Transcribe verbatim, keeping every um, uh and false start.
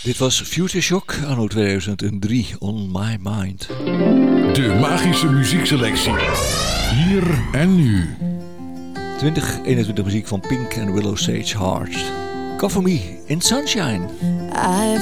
Dit was Future Shock anno tweeduizend drie, On My Mind. De magische muziekselectie. Hier en nu. twintig eenentwintig muziek van Pink en Willow Sage Heart. Cover Me in Sunshine. I